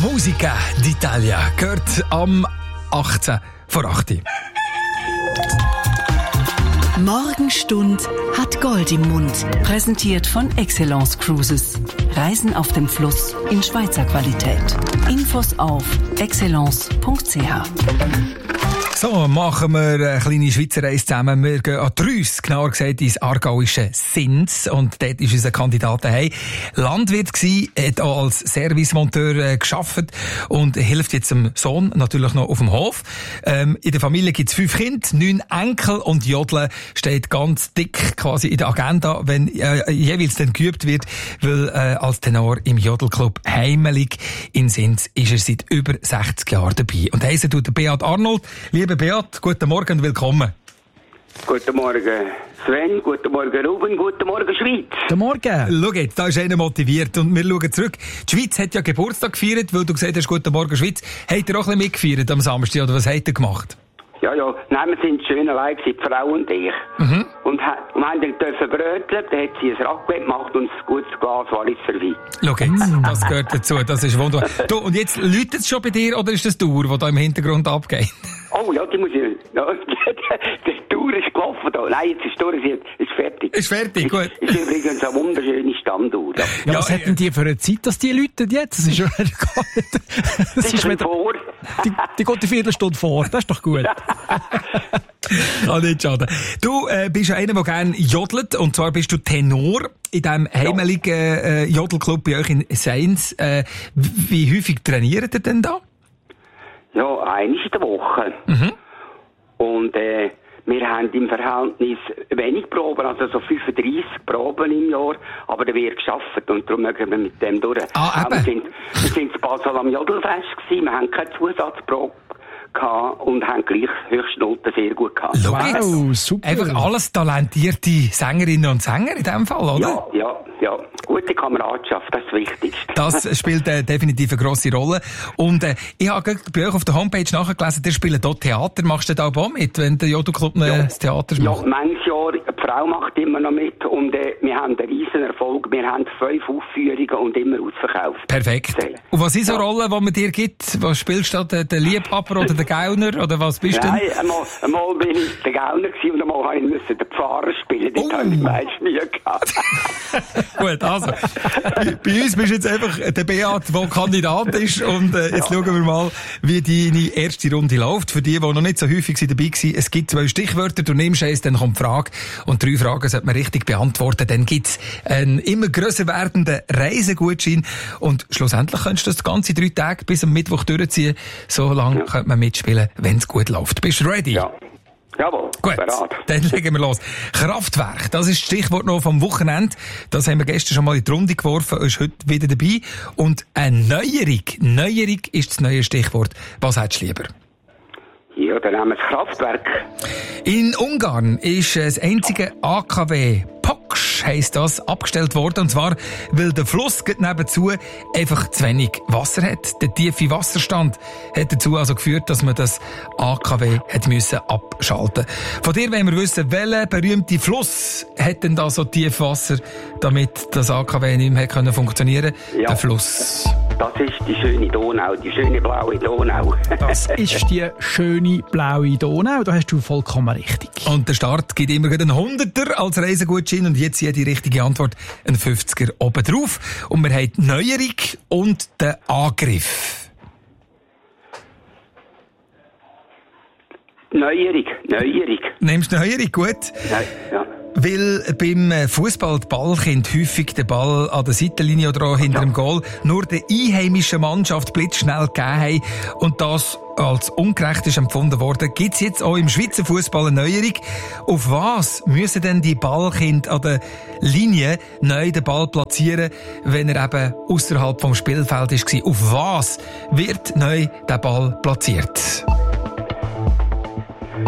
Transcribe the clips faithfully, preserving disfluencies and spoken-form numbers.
Musica d'Italia gehört am achtzehn vor acht. Morgenstund hat Gold im Mund. Präsentiert von Excellence Cruises. Reisen auf dem Fluss in Schweizer Qualität. Infos auf excellence punkt c h. So, machen wir eine kleine Schweizer Reise zusammen. Wir gehen an Trüss, genauer gesagt ins aargauische Sins. Und dort ist unser Kandidat daheim. Landwirt gsi, hat auch als Servicemonteur äh, gearbeitet und hilft jetzt dem Sohn natürlich noch auf dem Hof. Ähm, in der Familie gibt es fünf Kinder, neun Enkel und Jodeln steht ganz dick quasi in der Agenda, wenn äh, jeweils dann geübt wird, weil äh, als Tenor im Jodelclub Heimelig in Sins ist er seit über sechzig Jahren dabei. Und heissen tut der Beat Arnold. Liebe Beat, guten Morgen und willkommen. Guten Morgen Sven, guten Morgen Ruben, guten Morgen Schweiz. Guten Morgen. Schau jetzt, da ist einer motiviert und wir schauen zurück. Die Schweiz hat ja Geburtstag gefeiert, weil du gesagt hast, guten Morgen Schweiz. Habt ihr auch ein bisschen mitgefeiert am Samstag oder was habt ihr gemacht? Ja, ja, nein, wir sind schön allein gewesen, die Frau und ich. Mhm. Und, ha- und haben dann dürfen bröteln, dann hat sie ein Raclette gemacht und ein gutes Glas Wallis serviert. Schau jetzt, das gehört dazu, das ist wunderbar. Du, und jetzt läutet es schon bei dir oder ist das die Uhr, die da im Hintergrund abgeht? Oh ja, die muss ich... Ja, die Tour ist gelaufen da. Nein, jetzt ist die Tour, ist fertig. Ist fertig, gut. Ist, ist übrigens eine wunderschöne Standuhr. Ja, ja, was hätten die für eine Zeit, dass die läuten jetzt? Das ist ja gar nicht... Das ist wieder vor. Die, die geht eine Viertelstunde vor, das ist doch gut. Kann nicht schaden. Du äh, bist ja einer, der gerne jodelt, und zwar bist du Tenor in diesem heimeligen äh, Jodelclub bei euch in Sins. Äh, wie häufig trainiert ihr denn da? Ja, einmal in der Woche. Mhm. Und äh, wir haben im Verhältnis wenig Proben, also so fünfunddreissig Proben im Jahr, aber da wird geschafft und darum mögen wir mit dem durch. Ah, wir sind, wir sind in Basel am Jodelfest gewesen, wir haben keine Zusatzprobe gehabt und haben gleich Höchstnoten sehr gut gehabt. Wow, super. Einfach alles talentierte Sängerinnen und Sänger in dem Fall, oder? Ja, ja, ja. Gute Kameradschaft, das ist das Wichtigste. Das spielt äh, definitiv eine grosse Rolle. Und äh, ich habe bei euch auf der Homepage nachgelesen, ihr spielt dort Theater. Machst du da auch mit, wenn der Jodelclub ja. das Theater macht? Ja, manches Jahr. Die Frau macht immer noch mit und äh, wir haben einen riesen Erfolg. Wir haben fünf Aufführungen und immer ausverkauft. Perfekt. Und was ist so eine ja. Rolle, die man dir gibt? Was spielst du da? Der Liebhaber oder der Gauner? Oder was bist du? Nein, einmal, einmal bin ich der Gauner gewesen und einmal musste ich den Pfarrer spielen. Dort oh. habe ich meist Mühe gehabt. Gut, also. bei, bei uns bist du jetzt einfach der Beat, der Kandidat ist. Und äh, jetzt ja. schauen wir mal, wie deine erste Runde läuft. Für die, die noch nicht so häufig dabei waren, es gibt zwei Stichwörter. Du nimmst eins, dann kommt die Frage. Und drei Fragen sollte man richtig beantworten. Dann gibt es einen immer grösser werdenden Reisegutschein. Und schlussendlich könntest du das ganze drei Tage bis am Mittwoch durchziehen. So lange ja. könnte man mitspielen, wenn es gut läuft. Bist du ready? Ja. Jawohl, gut, bereit. Dann legen wir los. Kraftwerk, das ist das Stichwort noch vom Wochenende. Das haben wir gestern schon mal in die Runde geworfen, ist heute wieder dabei. Und eine Neuerung, Neuerung ist das neue Stichwort. Was hättest du lieber? Ja, dann nehmen wir das Kraftwerk. In Ungarn ist das einzige A K W Poksch, heisst das, abgestellt worden. Und zwar, weil der Fluss nebenzu einfach zu wenig Wasser hat. Der tiefe Wasserstand hat dazu also geführt, dass man das A K W hat müssen abschalten. Von dir wollen wir wissen, welcher berühmte Fluss hat denn da so tief Wasser, damit das A K W nicht mehr können funktionieren kann? Ja. Der Fluss. Das ist die schöne Donau, die schöne blaue Donau. Das ist die schöne blaue Donau, da hast du vollkommen richtig. Und der Start gibt immer einen Hunderter als Reisegutschein und jetzt hier die richtige Antwort, ein fünfziger obendrauf. Und wir haben die Neuerung und den Angriff. Neuerung, Neuerung. Nimmst du Neuerung, gut? Nein, ja. Weil beim Fußball die Ballkind häufig den Ball an der Seitenlinie oder auch hinter dem Goal nur der einheimischen Mannschaft blitzschnell gegeben haben und das als ungerecht ist empfunden worden, gibt es jetzt auch im Schweizer Fußball eine Neuerung. Auf was müssen denn die Ballkind an der Linie neu den Ball platzieren, wenn er eben außerhalb vom Spielfeld war? Auf was wird neu der Ball platziert?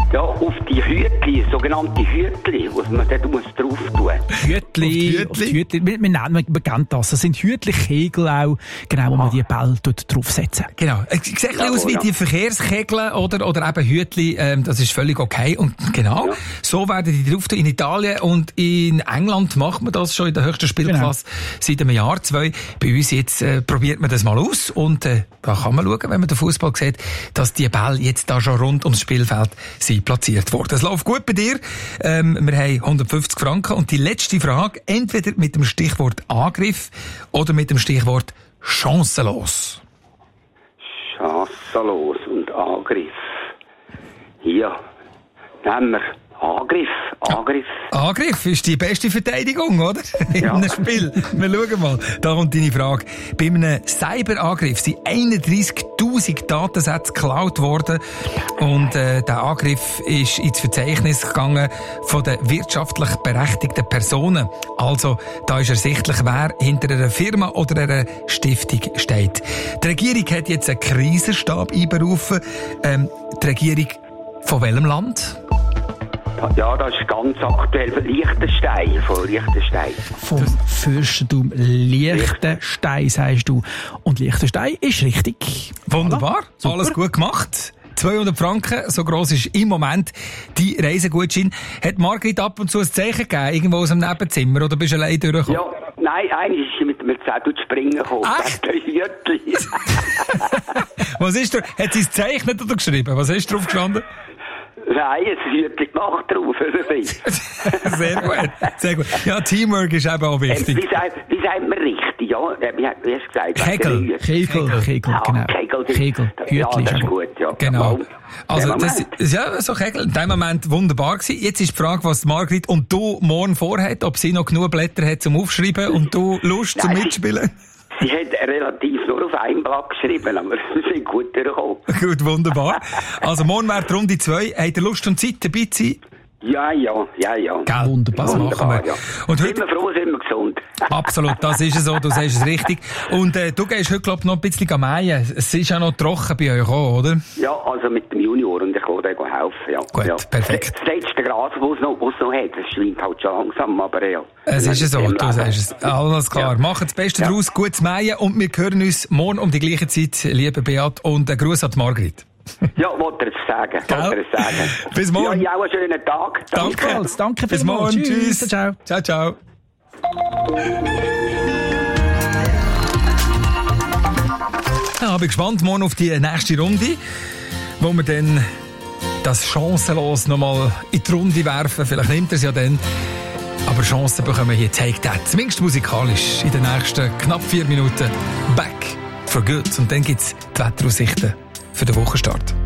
Ja, auf die Hütli, sogenannte Hütli, was man dort muss drauf tun. Hütli, auf die Hütli. Wir, wir, nennen, wir kennen das. Das sind Hütli-Kegel auch, genau, wo man die Bälle draufsetzen. Genau. Es sieht ein bisschen aus wie die Verkehrskegel oder, oder eben Hütli. Ähm, das ist völlig okay. Und genau, ja. so werden die drauf tun in Italien und in England macht man das schon in der höchsten Spielklasse genau. seit einem Jahr, zwei. Bei uns jetzt äh, probiert man das mal aus und äh, da kann man schauen, wenn man den Fußball sieht, dass die Bälle jetzt da schon rund ums Spielfeld sind platziert worden. Es läuft gut bei dir. Ähm, wir haben hundertfünfzig Franken und die letzte Frage, entweder mit dem Stichwort Angriff oder mit dem Stichwort chancenlos. Chancenlos und Angriff. Hier nehmen wir Angriff. Angriff. Angriff ist die beste Verteidigung, oder? Ja. In einem Spiel. Wir schauen mal. Da kommt deine Frage. Bei einem Cyberangriff sind einunddreissigtausend Datensätze geklaut worden. Und äh, der Angriff ist ins Verzeichnis gegangen von den wirtschaftlich berechtigten Personen. Also, da ist ersichtlich, wer hinter einer Firma oder einer Stiftung steht. Die Regierung hat jetzt einen Krisenstab einberufen. Ähm, die Regierung von welchem Land? Ja, das ist ganz aktuell von Liechtenstein. Von Liechtenstein. Vom Fürstentum Liechtenstein, sagst du. Und Liechtenstein ist richtig. Wunderbar. Voilà. Alles gut gemacht. zweihundert Franken, so gross ist im Moment die Reisegutschein. Hat Margrit ab und zu ein Zeichen gegeben, irgendwo aus dem Nebenzimmer, oder bist du allein durchgekommen? Ja, nein, eigentlich ist sie mit einem Zettel zu springen gekommen. Ach. Was ist da? Hat sie es gezeichnet oder geschrieben? Was hast du drauf gestanden? Nein, es ist wirklich gemacht drauf. Sehr gut, sehr gut. Ja, Teamwork ist eben auch wichtig. Ähm, wie, sagt, wie sagt man richtig? Ja, wie hast du gesagt? Kegel. Kegel, Kegel, ah, genau. Kegel, Kegel. Ja, das ist gut, ja. Genau. Also, das ist, ja, so Kegel, in dem Moment wunderbar gewesen. Jetzt ist die Frage, was Margrit und du morgen vorhat, ob sie noch genug Blätter hat zum Aufschreiben und du Lust zum Mitspielen? Sie hat relativ nur auf einem Blatt geschrieben, aber sie sind gut durchgekommen. Gut, wunderbar. Also morgen wäre die Runde zwei. Habt ihr Lust und Zeit dabei zu sein? Ja, ja, ja, ja. Gell, wunderbar, das machen wir. Ja. Und heute... Sind wir froh, sind wir gesund. Absolut, das ist es so, du sagst es richtig. Und äh, du gehst heute, glaube ich, noch ein bisschen mähen. Es ist ja noch trocken bei euch auch, oder? Ja, also mit dem Junior und ich kann dir helfen. Ja. Gut, ja. perfekt. Das letzte Gras, das es noch, noch hat, das schwimmt halt schon langsam, aber ja. Es ist es so, du sagst es. Alles klar. Ja. Macht das Beste ja. daraus, gutes Mähen und wir hören uns morgen um die gleiche Zeit, liebe Beat, und einen Gruß an die Margrit. Ja, wollte er es sagen. Wollte er es sagen. Bis morgen. Ja, auch einen schönen Tag. Danke. Danke, danke bis morgen. Tschüss. Tschüss. Ciao. Ciao, ciao. Ja, bin gespannt morgen auf die nächste Runde, wo wir dann das chancenlos nochmal in die Runde werfen. Vielleicht nimmt er es ja dann. Aber Chancen bekommen wir hier Take That. Zumindest musikalisch in den nächsten knapp vier Minuten. Back for good. Und dann gibt es die Wetteraussichten für den Wochenstart.